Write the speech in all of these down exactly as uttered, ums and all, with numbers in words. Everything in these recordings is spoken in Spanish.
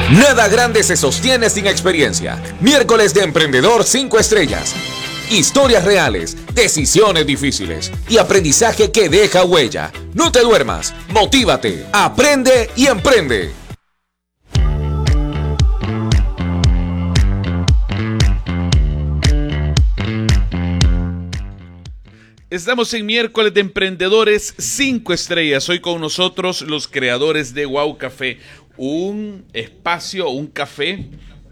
Nada grande se sostiene sin experiencia. Miércoles de Emprendedor cinco estrellas. Historias reales, decisiones difíciles y aprendizaje que deja huella. No te duermas, motívate, aprende y emprende. Estamos en miércoles de Emprendedores cinco estrellas. Hoy con nosotros los creadores de Wow Café, un espacio, un café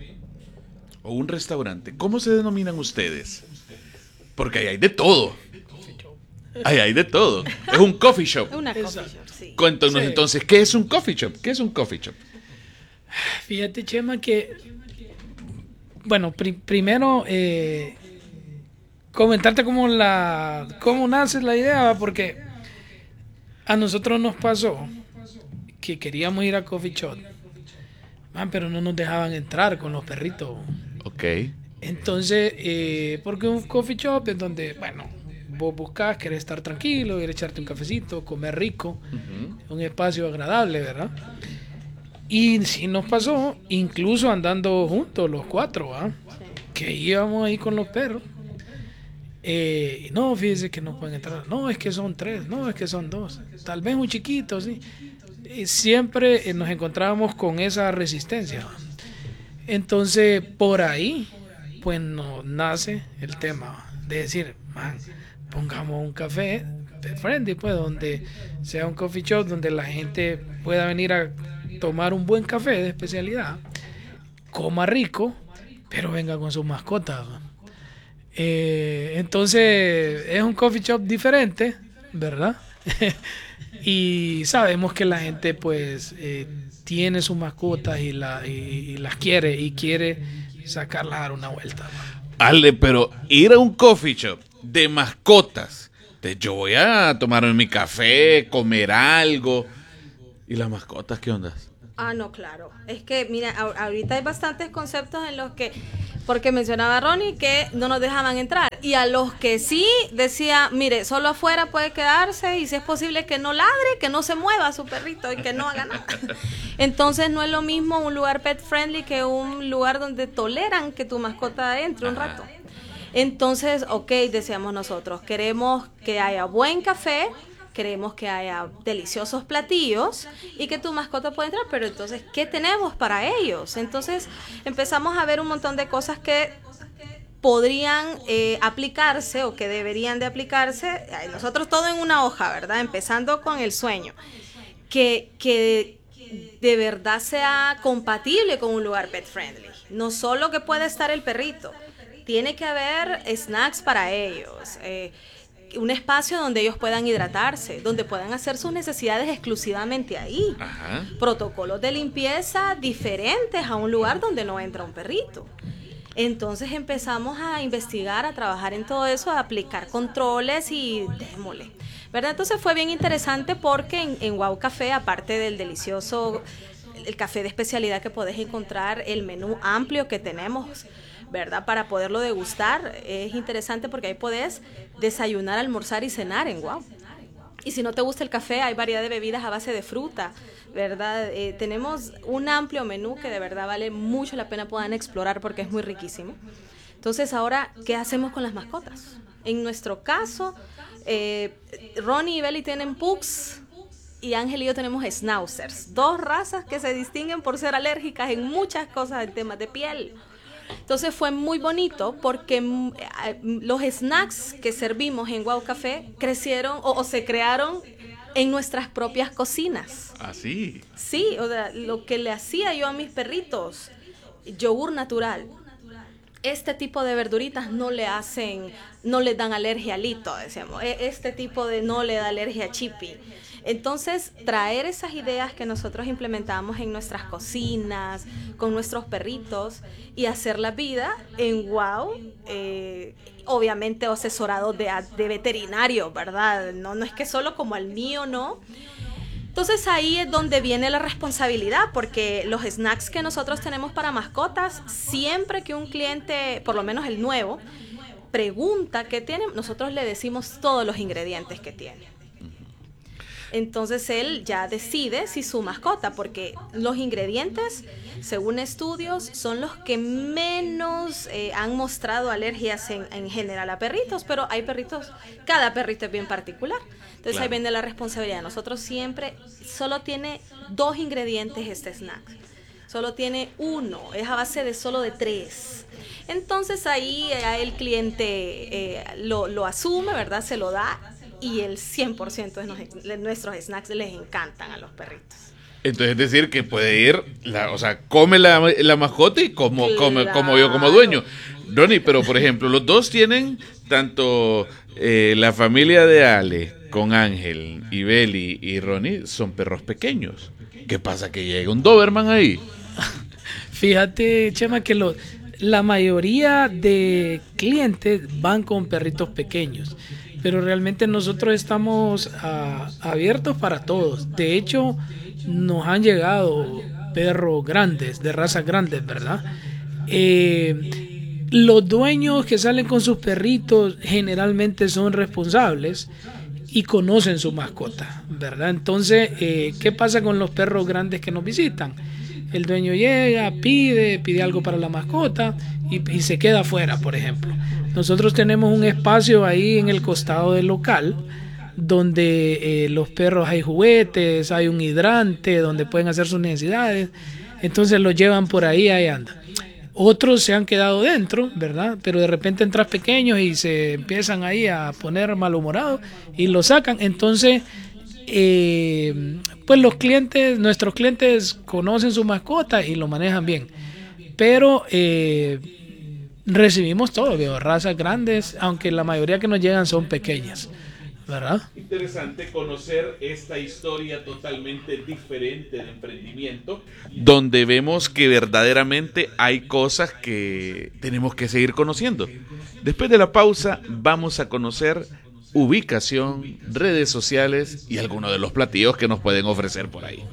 o un restaurante. ¿Cómo se denominan ustedes? Porque ahí hay de todo. Ahí hay de todo. Es un coffee shop. Una coffee shop, sí. Cuéntanos Sí. entonces, ¿qué es un coffee shop? ¿Qué es un coffee shop? Fíjate, Chema, que, bueno, pri- primero eh, comentarte cómo, la, cómo nace la idea, ¿va? Porque a nosotros nos pasó que queríamos ir a coffee shop, man, pero no nos dejaban entrar con los perritos. Ok. Entonces, eh, porque un coffee shop es donde, bueno, vos buscas, querés estar tranquilo, querés echarte un cafecito, comer rico, Uh-huh. un espacio agradable, ¿verdad? Y sí nos pasó, incluso andando juntos los cuatro, ¿va? Que íbamos ahí con los perros. Eh, y no, fíjese que no pueden entrar. No, es que son tres, no, es que son dos. Tal vez un chiquito, sí. Y siempre eh, nos encontrábamos con esa resistencia. Entonces, por ahí, pues nos nace el tema de decir, man, pongamos un café pet friendly, pues, donde sea un coffee shop, donde la gente pueda venir a tomar un buen café de especialidad, coma rico, pero venga con sus mascotas. Eh, entonces, es un coffee shop diferente, ¿verdad? Y sabemos que la gente, pues, eh, tiene sus mascotas y, la, y, y las quiere y quiere sacarlas a dar una vuelta. Ale, pero ir a un coffee shop de mascotas, de yo voy a tomarme mi café, comer algo. ¿Y las mascotas qué onda? Ah, no, claro. Es que, mira, a- ahorita hay bastantes conceptos en los que, porque mencionaba Ronnie que no nos dejaban entrar. Y a los que sí decía, mire, solo afuera puede quedarse y si es posible que no ladre, que no se mueva su perrito y que no haga nada. Entonces no es lo mismo un lugar pet friendly que un lugar donde toleran que tu mascota entre un rato. Entonces, ok, decíamos nosotros, queremos que haya buen café, queremos que haya deliciosos platillos y que tu mascota pueda entrar, pero entonces, ¿qué tenemos para ellos? Entonces empezamos a ver un montón de cosas que podrían eh, aplicarse o que deberían de aplicarse. Ay, nosotros todo en una hoja, ¿verdad? Empezando con el sueño. Que, que de verdad sea compatible con un lugar pet friendly. No solo que pueda estar el perrito, tiene que haber snacks para ellos, eh, un espacio donde ellos puedan hidratarse, donde puedan hacer sus necesidades exclusivamente ahí. Ajá. Protocolos de limpieza diferentes a un lugar donde no entra un perrito. Entonces empezamos a investigar, a trabajar en todo eso, a aplicar controles y démosle, ¿verdad? Entonces fue bien interesante porque en, en Wow Café, aparte del delicioso, el café de especialidad que podés encontrar, el menú amplio que tenemos, ¿verdad? Para poderlo degustar, es interesante porque ahí podés desayunar, almorzar y cenar en Wow. Y si no te gusta el café, hay variedad de bebidas a base de fruta, ¿verdad? Eh, tenemos un amplio menú que de verdad vale mucho la pena puedan explorar porque es muy riquísimo. Entonces, ahora, ¿qué hacemos con las mascotas? En nuestro caso, eh, Ronnie y Belly tienen pugs y Ángel y yo tenemos schnauzers, dos razas que se distinguen por ser alérgicas en muchas cosas en temas de piel. Entonces fue muy bonito porque mm, eh, los snacks que servimos en Wow Café crecieron o, o se crearon en nuestras propias cocinas. Así. Sí, o sea, lo que le hacía yo a mis perritos, yogur natural. Este tipo de verduritas no le hacen, no le dan alergia a Lito, decíamos. E- Este tipo de no le da alergia a Chippy. Entonces, traer esas ideas que nosotros implementamos en nuestras cocinas, con nuestros perritos, y hacer la vida en Wow, eh, obviamente asesorado de, de veterinario, ¿verdad? No, no es que solo como al mío, no. Entonces ahí es donde viene la responsabilidad, porque los snacks que nosotros tenemos para mascotas, siempre que un cliente, por lo menos el nuevo, pregunta qué tiene, nosotros le decimos todos los ingredientes que tiene. Entonces él ya decide si su mascota, porque los ingredientes, según estudios, son los que menos eh, han mostrado alergias en, en general a perritos, pero hay perritos, cada perrito es bien particular. Entonces Claro. ahí viene la responsabilidad. Nosotros siempre, solo tiene dos ingredientes este snack. Solo tiene uno, es a base de solo de tres. Entonces ahí eh, el cliente eh, lo, lo asume, ¿verdad? Se lo da y el cien por ciento de, nos, de nuestros snacks les encantan a los perritos. Entonces es decir que puede ir, la, o sea, come la, la mascota y como, come, Claro. como yo como dueño. Ronnie, pero por ejemplo, los dos tienen tanto eh, la familia de Ale con Ángel y Beli y Ronnie son perros pequeños. ¿Qué pasa? Que llega un Doberman ahí. Fíjate, Chema, que lo, la mayoría de clientes van con perritos pequeños, pero realmente nosotros estamos a, abiertos para todos. De hecho, nos han llegado perros grandes, de razas grandes, ¿verdad? Eh, los dueños que salen con sus perritos generalmente son responsables y conocen su mascota, ¿verdad? Entonces, eh, ¿qué pasa con los perros grandes que nos visitan? El dueño llega, pide, pide algo para la mascota y, y se queda afuera, por ejemplo. Nosotros tenemos un espacio ahí en el costado del local donde eh, los perros hay juguetes, hay un hidrante donde pueden hacer sus necesidades. Entonces los llevan por ahí, ahí anda. Otros se han quedado dentro, ¿verdad? Pero de repente entras pequeños y se empiezan ahí a poner malhumorados y lo sacan. Entonces, eh, pues los clientes, nuestros clientes conocen su mascota y lo manejan bien. Pero eh, recibimos todo, veo, razas grandes, aunque la mayoría que nos llegan son pequeñas, ¿verdad? Interesante conocer esta historia totalmente diferente de emprendimiento, donde vemos que verdaderamente hay cosas que tenemos que seguir conociendo. Después de la pausa vamos a conocer ubicación, redes sociales y algunos de los platillos que nos pueden ofrecer por ahí.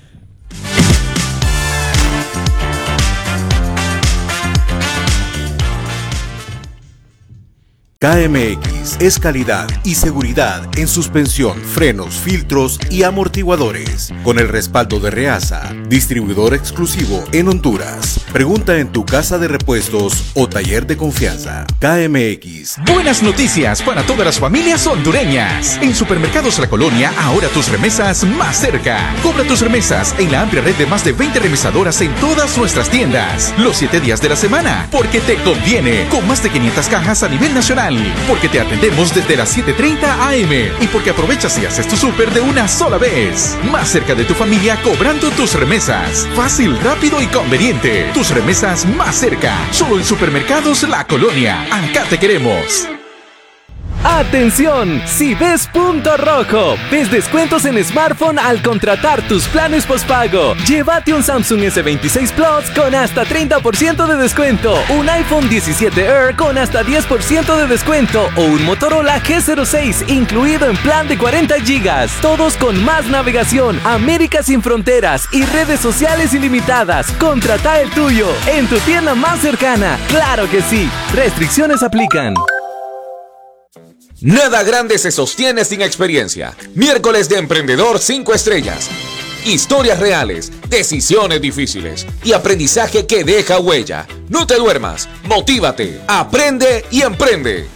K M X es calidad y seguridad en suspensión, frenos, filtros y amortiguadores. Con el respaldo de Reasa, distribuidor exclusivo en Honduras. Pregunta en tu casa de repuestos o taller de confianza. K M X. Buenas noticias para todas las familias hondureñas. En Supermercados La Colonia, ahora tus remesas más cerca. Cobra tus remesas en la amplia red de más de veinte remesadoras en todas nuestras tiendas. Los siete días de la semana. Porque te conviene. Con más de quinientas cajas a nivel nacional. Porque te atendemos desde las siete treinta a eme. Y porque aprovechas y haces tu súper de una sola vez. Más cerca de tu familia cobrando tus remesas. Fácil, rápido y conveniente. Tus remesas más cerca. Solo en Supermercados La Colonia. Acá te queremos. ¡Atención! Si ves punto rojo, ves descuentos en smartphone al contratar tus planes postpago. Llévate un Samsung ese veintiséis Plus con hasta treinta por ciento de descuento, un iPhone diecisiete Air con hasta diez por ciento de descuento o un Motorola G cero seis incluido en plan de cuarenta gigas. Todos con más navegación, América sin fronteras y redes sociales ilimitadas. Contrata el tuyo en tu tienda más cercana. ¡Claro que sí! Restricciones aplican. Nada grande se sostiene sin experiencia. Miércoles de Emprendedor cinco estrellas. Historias reales, decisiones difíciles y aprendizaje que deja huella. No te duermas, motívate, aprende y emprende.